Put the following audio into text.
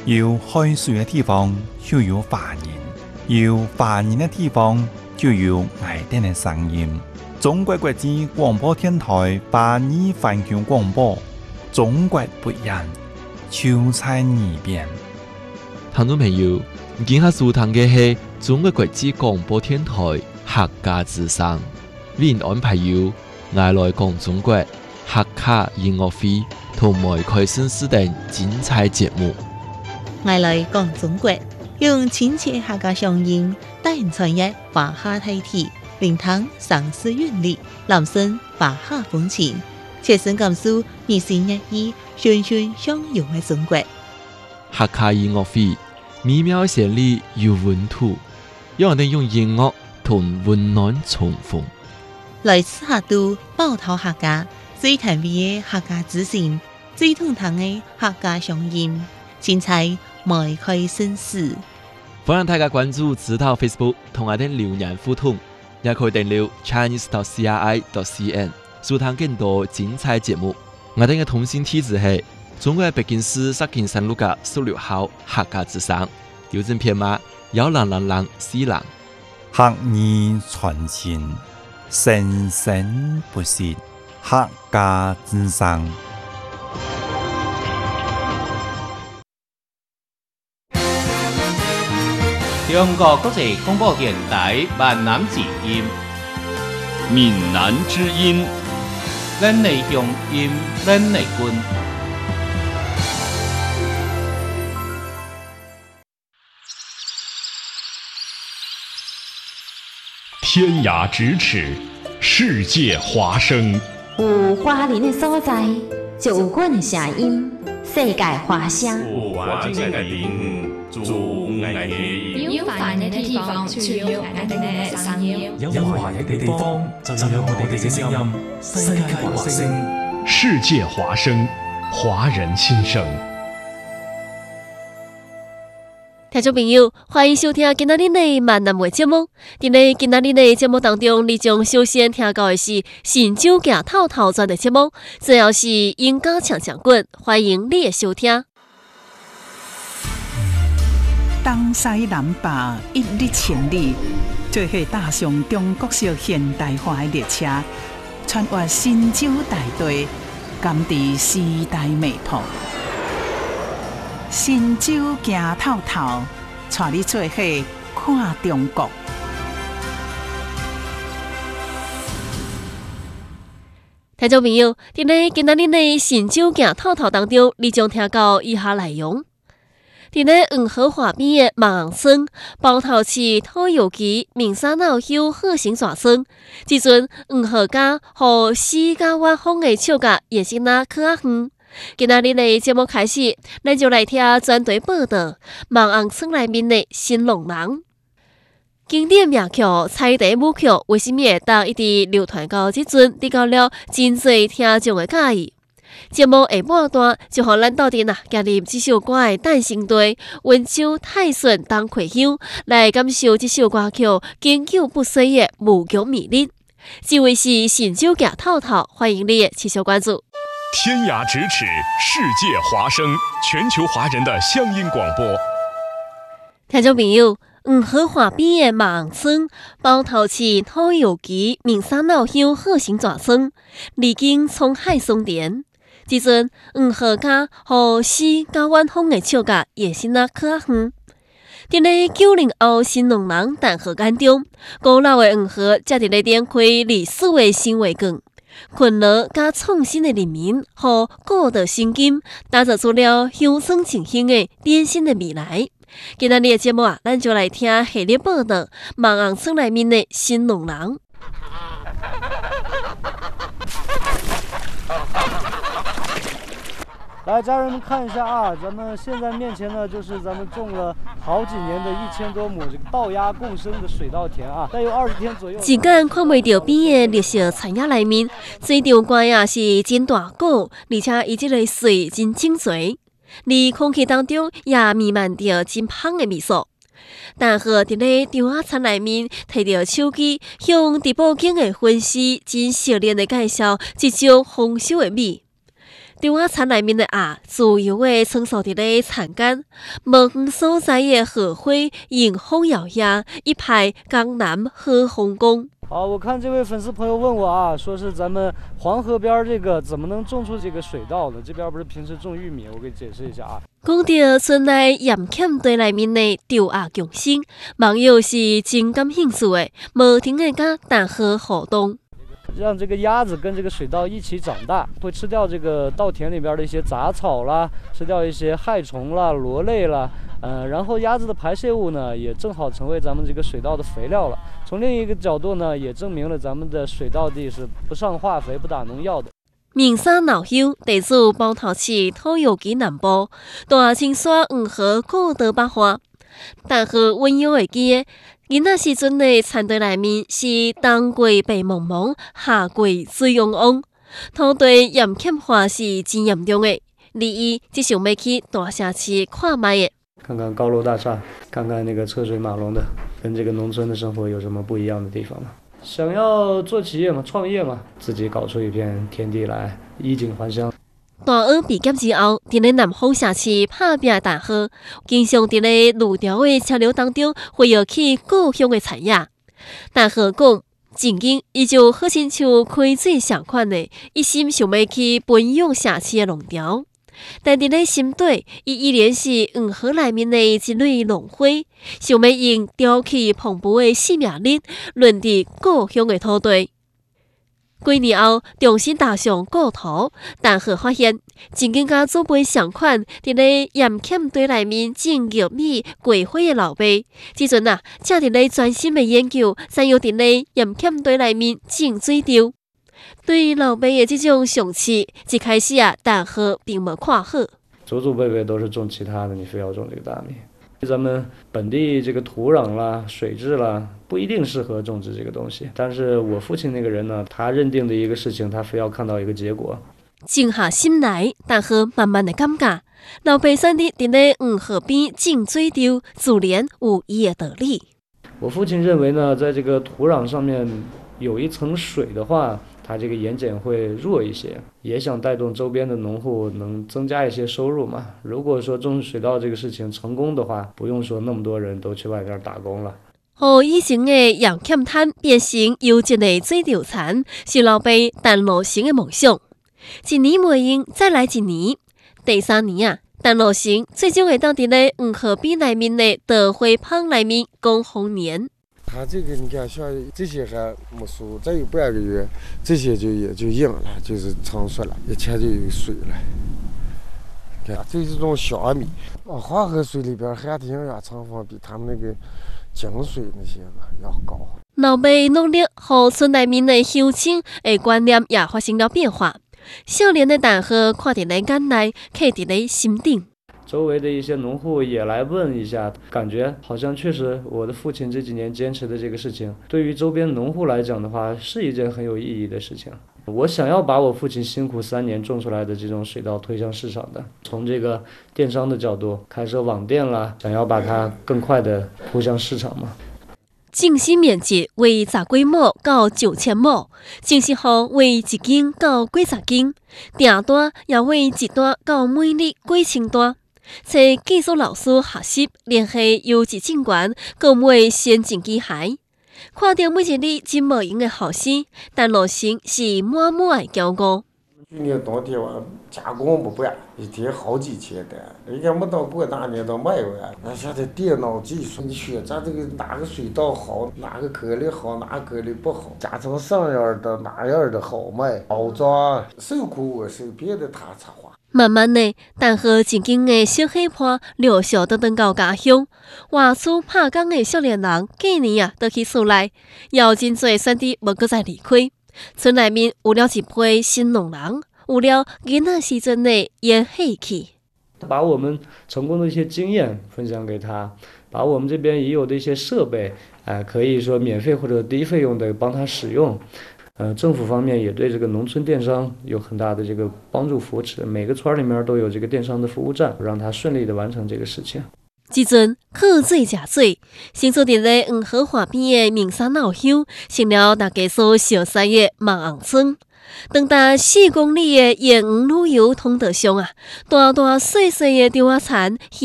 有海水的地方就有华人，有华人的地方就有爱丁的声音。中国国际广播电台华语环球广播，中国不一样，就在耳边。 听众朋友，今下收听的是中国国际广播电台客家之声，为您安排有爱来讲中国客家音乐会同埋开心事等精彩节目。 爱来讲中国，用亲切客家乡音带人传译华夏大体，聆听上诗韵律，朗诵华夏风情，切身感受日新月异、循循相融的中国。 客家音乐会美妙旋律有温度，让人用音乐同温暖重逢。 来自客都宝岛客家最甜美的客家之声，最通透的客家乡音，精彩迈开新事。 欢迎大家关注指导 Facebook 同我哋留言互动，也可以訂閱 chinese.cri.cn 收聽更多精彩節目。我哋嘅通訊地址係中國北京市石景山路嘅16號客家之聲，郵政編碼10004 客語傳情，生生不息，客家之聲。 中國國際廣播電台閩南之音， 閩南之音， 咱的鄉音，咱的根。 天涯咫尺，世界華聲。 有華人的所在，就有阮的聲音。世界華聲。 有華人的地方，就有愛的音。 有華人的地方，就有愛的聲音。 有華人的地方，就有我哋嘅聲音。世界華聲， 世界華聲，華人心聲。 聽眾朋友，歡迎收聽今仔日的閩南話節目。在今仔日的節目當中，你將首先聽到的是新酒夾透透轉的節目，最後是音樂搶搶棍，歡迎你的收聽。 東西南北一日千里，做伙踏上中國式現代化的列車，穿越新舊大地，感知時代美圖。新酒行透透，帶你做伙看中國。 聽眾朋友，在今仔日的新酒行透透當中，你將聽到以下內容。在黃河華邊的馬村，包頭市土窯機名山老丘好生蛇村，即陣黃河家和四家灣風的笑甲也是那可愛遠。今仔日的節目開始，咱就來聽專題報道馬鞍村內面的新農人。經典名曲、彩蝶舞曲為什麼會當一直流傳到即陣，得到了真濟聽眾的喜意。節目下半段就讓咱到底加入這首歌的誕生地溫州泰順當葵鄉，來感受這首歌曲經久不衰的無窮魅力。這位是新酒夾透透，歡迎你持續關注。 天涯咫尺，世界華聲，全球華人的鄉音廣播。 聽眾朋友，黃河華邊的馬鞍村，包頭市土窯機名山老鄉好生蛇村，離經滄海桑田。即陣黃河家和四家灣風的笑甲也是那可愛遠。在90後新農人淡河間中，古老的黃河才在點開歷史的新畫卷。困難加創新的人民和古道新金，打造出了鄉村情形的典型的未來。今天的節目咱就來聽系列報道馬鞍村內面的新農人。 來，家人們看一下啊，咱們現在面前呢，就是咱們種了好幾年的1000多畝這個稻芽共生的水稻田啊，再有20天左右。只間看袂到邊的綠色產業裡面，水稻瓜也是真大個，而且伊這個水真清水，而空氣當中也彌漫着真香的味素。但和在咧稻芽田裡面，摕到手機向地保經的分析真熟練的介紹這種豐收的米。 稻仔田内面的自由的承受伫咧田间，无远所在的荷花迎风摇曳，一派江南好风光。 好，我看这位粉丝朋友问我说是咱们黄河边这个怎么能种出这个水稻呢？这边不是平时种玉米，我给解释一下讲到村内盐碱地内面的稻仔共生，网友是真感兴趣的，无停的甲蛋壳互动。 让这个鸭子跟这个水稻一起长大，会吃掉这个稻田里边的一些杂草啦，吃掉一些害虫啦、螺类啦。然后鸭子的排泄物呢，也正好成为咱们这个水稻的肥料了。从另一个角度呢，也证明了咱们的水稻地是不上化肥、不打农药的。 名山老乡地处包头市土窑区南部，大青山黄河古道百花，但河温柔的基。囡仔时阵的田地内面是冬季白茫茫，夏季水汪汪，土地盐碱化是真严重的。李毅只想要去大城市看卖的。 看看高楼大厦，看看那个车水马龙的，跟这个农村的生活有什么不一样的地方吗？想要做企业嘛，创业嘛，自己搞出一片天地来，衣锦还乡。 大学毕业之后，伫咧南方城市打拼的大河，经常伫咧路条的车流当中回游去故乡的产业。大河讲，曾经伊就好亲像开水相款的，一心想要去奔涌城市的浪潮。但伫咧心底，伊依然是黄河内面的一蕊浪花，想要用朝气蓬勃的生命力，润伫故乡的土地。几年后，重新踏上故土，但后发现，曾经甲祖辈相款，伫咧盐碱地内面种玉米、桂花的老爸，即阵正伫咧专心的研究，怎样伫咧盐碱地内面种水稻。对于老辈的这种想起，一开始但河并没看好。 祖祖辈辈都是种其他的，你非要种这个大米。咱们本地这个土壤啦、水质啦，不一定适合种植这个东西。但是我父亲那个人呢，他认定的一个事情，他非要看到一个结果。 静下心来，但河慢慢的感觉，老爸选伫咧黄河边种水稻，自然有伊的道理。 我父亲认为呢，在这个土壤上面有一层水的话，它这个盐碱会弱一些，也想带动周边的农户能增加一些收入嘛。如果说种水稻这个事情成功的话，不用说那么多人都去外边打工了。 互以前的盐碱滩变成优质的水稻田，是老爸陈路成的梦想。一年未用，再来一年。第3年陈路成最终会当伫咧黄河边内面的稻花棚内面供丰年。 它这个你看，像这些还没熟，再有半个月，这些也就硬了，就是成熟了，一切就有水了。看，这是种小米，黄河水里边含铁氧成分比他们那个井水那些个要高。 老爸努力，互村内面的乡亲的观念也发生了变化。少年的陈河看伫咧眼内，刻伫咧心顶。 周围的一些农户也来问一下，感觉好像确实我的父亲这几年坚持的这个事情，对于周边农户来讲的话，是一件很有意义的事情。我想要把我父亲辛苦3年种出来的这种水稻推向市场的，从这个电商的角度，开设网店啦，想要把它更快的铺向市场嘛。 种植面积为10几亩到9000亩，种植户为1斤到几十斤，订单也为1单到每日几千单。找技术老师学习，联系优质种源，购买先进机械。看到每一日真无用的后生，但路成是满满的骄傲。 去年冬天我加工不办，一天好几千单，人家没到过大年都卖完。那现在电脑技术，你选择这个哪个水稻好，哪个颗粒好，哪个颗粒不好，加成什样的哪样的好卖，包装受苦我受，别的他策划。 慢慢的，陈河曾经的小伙伴陆续都回到家乡，外出打工的少年人，过年都去厝内，也有真侪选择无搁再离开。村内面有了一批新农人，有了囡仔时阵的演戏气。 把我们成功的一些经验分享给他，把我们这边已有的一些设备，可以说免费或者低费用的帮他使用。政府方面也对这个农村电商有很大的这个帮助扶持，每个村里面都有这个电商的服务站，让他顺利的完成这个事情。 即阵靠水食水，生活伫咧黄河岸边的名山老乡，成了大家所熟悉的望红村。 长达4公里的沿湖旅游通道上啊，大大细细的稻仔田